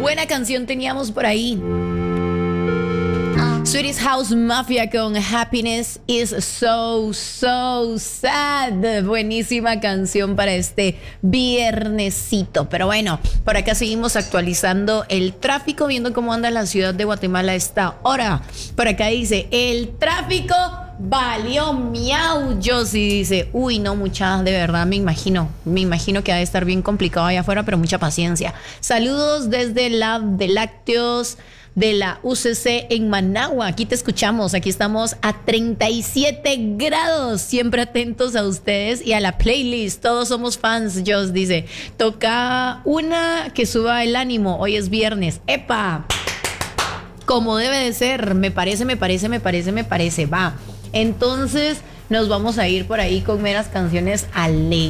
Buena canción teníamos por ahí. Swedish House Mafia con Happiness is so sad. Buenísima canción para este viernesito. Pero bueno, por acá seguimos actualizando el tráfico, viendo cómo anda la ciudad de Guatemala a esta hora. Por acá dice, el tráfico valió miau. Yo sí dice, uy, no, mucha, de verdad, me imagino que ha de estar bien complicado allá afuera, pero mucha paciencia. Saludos desde Lab de Lácteos de la UCC en Managua. Aquí te escuchamos, aquí estamos a 37 grados, siempre atentos a ustedes y a la playlist. Todos somos fans. Joss dice, toca una que suba el ánimo, hoy es viernes. ¡Epa! Como debe de ser, me parece, va. Entonces nos vamos a ir por ahí con meras canciones alegres.